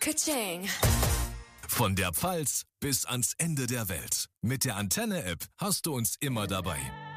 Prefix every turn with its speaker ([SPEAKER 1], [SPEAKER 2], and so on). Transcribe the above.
[SPEAKER 1] Ka-ching.
[SPEAKER 2] Von der Pfalz bis ans Ende der Welt. Mit der Antenne-App hast du uns immer dabei.